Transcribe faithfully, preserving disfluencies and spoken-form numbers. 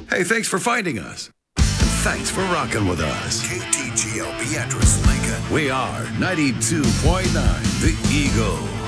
Hey, thanks for finding us. And thanks for rocking with us. K T G L Beatrice Lincoln. We are ninety-two point nine The Eagle.